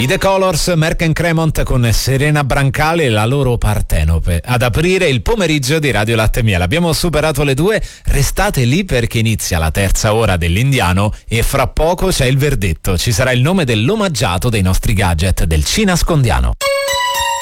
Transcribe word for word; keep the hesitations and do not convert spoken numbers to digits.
I The Colors, Merck and Cremont con Serena Brancale e la loro Partenope ad aprire il pomeriggio di Radio Latte e Miele. Abbiamo superato le due, restate lì perché inizia la terza ora dell'Indiano e fra poco c'è il verdetto, ci sarà il nome dell'omaggiato dei nostri gadget del Cinascondiano.